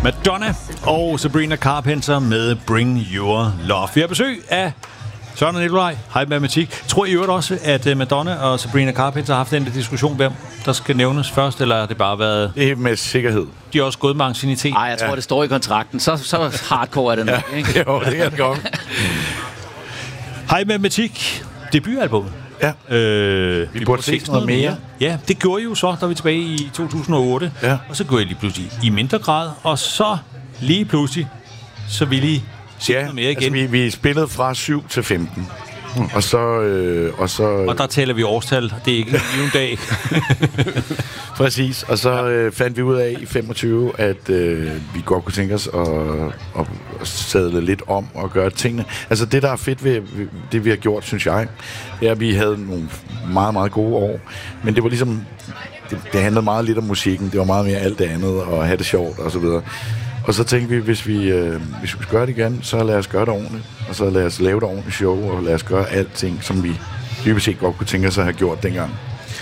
Madonna og Sabrina Carpenter med Bring Your Love. Vi har besøg af Søren og Nikolaj. Hej Matematik. Tror I øvrigt også, at Madonna og Sabrina Carpenter har haft den diskussion, hvem der skal nævnes først, eller har det bare været... Det er med sikkerhed. De er også gået med anciennitet. Nej, jeg tror, det står i kontrakten. Så hardcore er det nok, ikke? Jo, det kan det godt. Hej Matematik. Debutalbummet. Ja. Vi burde se noget mere. Ja, det gjorde I jo så, da vi tilbage i 2008. Ja. Og så gjorde I lige pludselig i mindre grad. Og så lige pludselig, så ville I se noget mere igen. Altså, vi spillede fra 7 til 15. Og så... Og der taler vi årstal. Det er ikke en dag. Præcis. Og så fandt vi ud af i 25, at vi godt kunne tænke os at sadle lidt om og gøre tingene. Altså det, der er fedt ved det, vi har gjort, synes jeg, det er, at vi havde nogle meget, meget gode år. Men det var ligesom... Det handlede meget lidt om musikken. Det var meget mere alt det andet, og have det sjovt og så videre. Og så tænkte vi, hvis vi skulle gøre det igen, så lad os gøre det ordentligt. Og så lad os lave det ordentligt show, og lad os gøre alting, som vi dybest set godt kunne tænke os at have gjort dengang.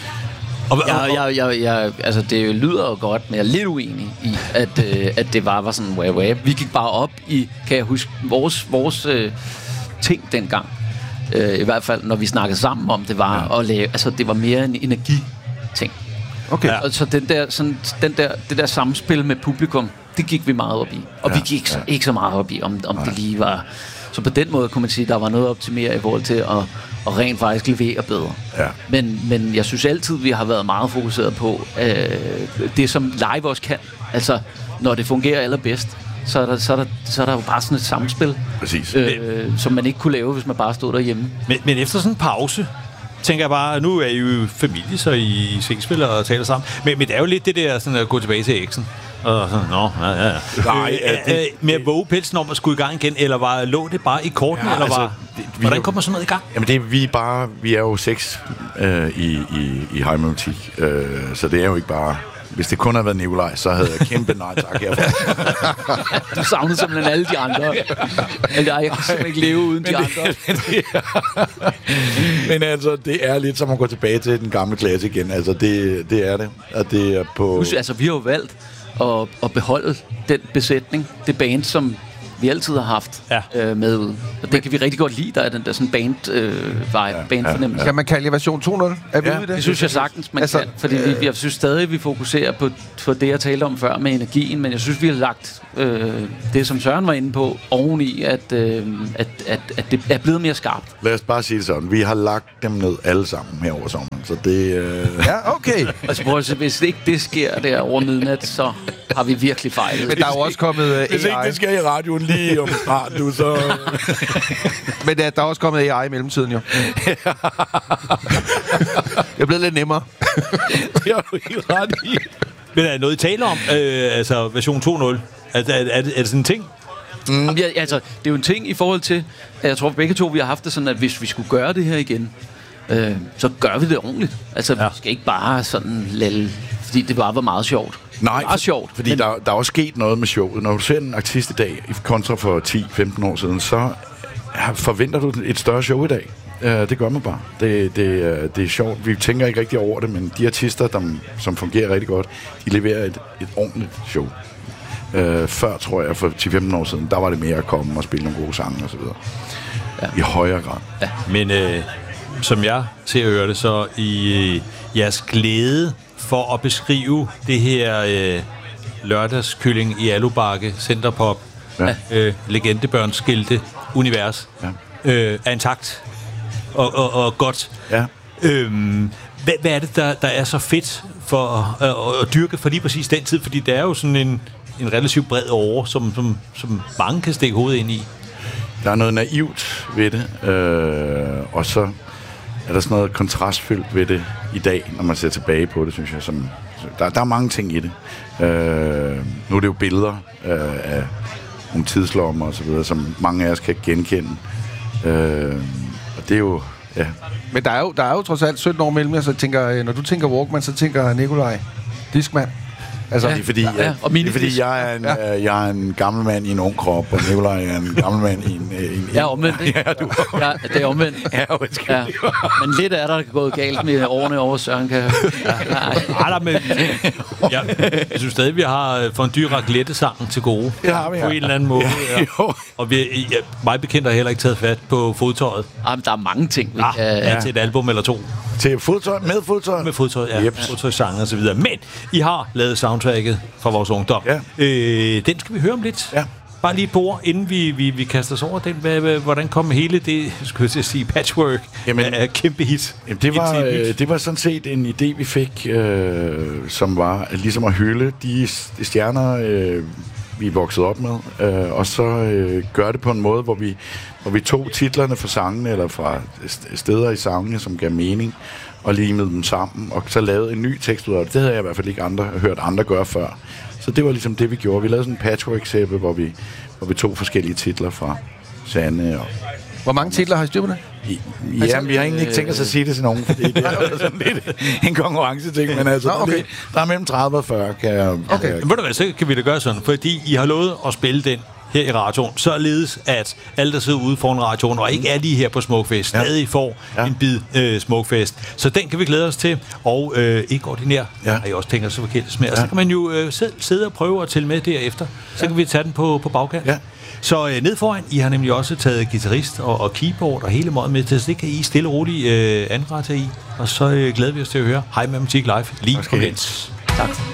Altså, det lyder jo godt, men jeg er lidt uenig i, at det var sådan wah. Vi gik bare op i, kan jeg huske, vores ting dengang. I hvert fald, når vi snakkede sammen om, det var at lave, altså det var mere en energi-ting. Okay. Ja. Og så det der samspil med publikum, det gik vi meget op i. Og vi gik ikke så meget op i, om det lige var... Så på den måde kunne man sige, at der var noget at optimere i forhold til at rent faktisk levere bedre. Ja. Men jeg synes altid, vi har været meget fokuseret på det, som live også kan. Altså, når det fungerer allerbedst, så er der jo bare sådan et samspil, som man ikke kunne lave, hvis man bare stod derhjemme. Men efter sådan en pause, tænker jeg bare, nu er I jo familie, så I ses og taler sammen. Men det er jo lidt det der sådan at gå tilbage til eksen. Og sådan, med at våge pelsen om at skulle i gang igen, eller lå det bare i korten, eller altså, hvordan kommer sådan noget i gang? Jamen vi er jo 6 i High Matematik, så det er jo ikke bare... Hvis det kun havde været Nikolaj, så havde jeg kæmpe nej tak herfra. Du savnede simpelthen alle de andre. Jeg kan simpelthen ikke leve uden de andre. Men altså, det er lidt som at gå tilbage til den gamle klasse igen. Altså, det er det. Og det er på... Altså, vi har jo valgt at beholde den besætning, det band, som vi altid har haft med ud. Og det kan vi rigtig godt lide, der er den der sådan bandfornemmelse. Kan man kalde det version 2.0? Er vi ude i det? Det synes jeg sagtens, man kan. Fordi jeg synes stadig, at vi fokuserer på det, jeg talte om før med energien, men jeg synes, vi har lagt det, som Søren var inde på, oveni, at det er blevet mere skarpt. Lad os bare sige det sådan. Vi har lagt dem ned alle sammen her over sommeren, så det... Ja, okay. Altså, hvis ikke det sker der over midnat, så har vi virkelig fejlet. Men der er jo også kommet AI. Hvis ikke det sker i radioen lige om snart, du så... Men der er også kommet AI i mellemtiden, jo. Det er blevet lidt nemmere. Det har du helt ret i. Men er noget, I taler om? Altså version 2.0? Er det sådan en ting? Altså, det er jo en ting i forhold til... Jeg tror begge to, vi har haft det sådan, at hvis vi skulle gøre det her igen, så gør vi det ordentligt. Altså, vi skal ikke bare sådan lade... Fordi det bare var meget sjovt. Nej, sjovt, fordi der er også sket noget med showet. Når du ser en artist i dag, kontra for 10-15 år siden, så forventer du et større show i dag. Det gør man bare. Det er sjovt. Vi tænker ikke rigtig over det, men de artister, som fungerer rigtig godt, de leverer et ordentligt show. Før, tror jeg, for 10-15 år siden, der var det mere at komme og spille nogle gode sange osv. I højere grad. Ja. Men som jeg ser og hører det, så i jeres glæde for at beskrive det her lørdagskylling i Alubakke, Centerpop, legendebørnsskilte univers, er intakt og godt. Ja. Hvad er det, der er så fedt for at dyrke for lige præcis den tid? Fordi det er jo sådan en relativt bred åre, som mange kan stikke hovedet ind i. Der er noget naivt ved det, og så er der sådan noget kontrastfyldt ved det i dag, når man ser tilbage på det, synes jeg. Der er mange ting i det. Nu er det jo billeder af nogle tidslommer og så videre, som mange af os kan genkende. Og det er jo... Ja. Men der er jo trods alt 17 år mellem jer, så tænker, når du tænker Walkman, så tænker Nikolaj Discman. Altså, Det er fordi, jeg er en gammel mand i en ung krop, og Nikolaj er en gammel mand i en... Ja, omvendt, ikke? Ja, det er omvendt. Ja, undskyld. Ja. Men lidt er der gået galt med årene over Søren, kan jeg men jeg synes stadig, vi har fondue raclette-sangen til gode. Det har vi, på en eller anden måde. Ja. Og mig bekendt har heller ikke taget fat på fodtøjet. men der er mange ting, vi kan... Ja, til et album eller to. Til fodtøj? Med fodtøj? Med fodtøj, ja. Yep. Fodtøjsange og så videre. Men I har lavet soundtracket fra vores ungdom. Ja. Den skal vi høre om lidt. Ja. Bare lige et par ord, inden vi kaster os over den. Hvordan kom hele det, skulle jeg sige, patchwork af kæmpe hit? Jamen, det var sådan set en idé, vi fik, som var ligesom at hylde de stjerner, vi er vokset op med, og så gøre det på en måde, hvor vi tog titlerne fra sangene, eller fra steder i sangene, som gav mening, og limede dem sammen, og så lavede en ny tekst ud af det. Det havde jeg i hvert fald ikke hørt andre gøre før. Så det var ligesom det, vi gjorde. Vi lavede sådan en patchwork-sæbe, hvor vi tog forskellige titler fra Sanne. Hvor mange titler har I styr på det? Ja, vi har egentlig ikke tænkt os at sige det til nogen, fordi det er sådan lidt en konkurrence-ting, men altså, okay. Der er mellem 30 og 40, kan jeg... Okay. Ved du hvad, så kan vi da gøre sådan, fordi I har lovet at spille den her i radioen, således at alle, der sidder ude foran radioen, og ikke er lige her på Smukfest, stadig får en bid Smukfest. Så den kan vi glæde os til, og ikke ordinær, har I også tænkt os så forkert smag. Så kan man jo selv sidde og prøve at tælle med derefter. Så kan vi tage den på bagkant. Ja. Så ned foran, I har nemlig også taget guitarist og keyboard og hele måden med til, så det kan I stille og roligt anrette i. Og så glæder vi os til at høre Hej Matematik Live lige på Lens. Tak.